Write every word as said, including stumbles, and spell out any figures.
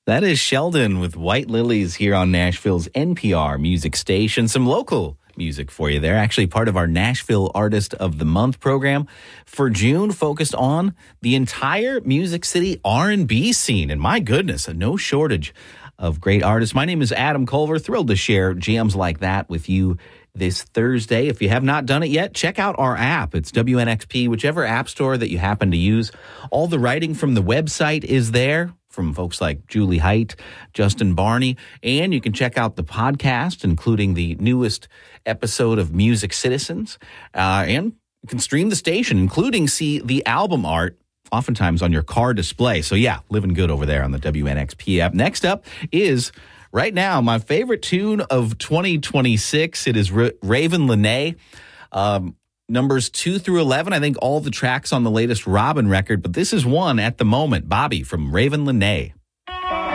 That is Sheldon with White Lilies here on Nashville's N P R music station. Some local music for you there. Actually part of our Nashville Artist of the Month program for June, focused on the entire Music City R and B scene. And my goodness, no shortage of great artists. My name is Adam Culver. Thrilled to share jams like that with you this Thursday. If you have not done it yet, check out our app. It's W N X P, whichever app store that you happen to use. All the writing from the website is there, from folks like Julie Height, Justin Barney, and you can check out the podcast, including the newest episode of Music Citizens, uh, and you can stream the station, including see the album art, oftentimes on your car display. So yeah, living good over there on the W N X P app. Next up is, right now, my favorite tune of twenty twenty-six. It is R- Ravyn Lenae. Um, Numbers two through eleven, I think all the tracks on the latest Robin record, but this is one at the moment. Bobby from Ravyn Lenae.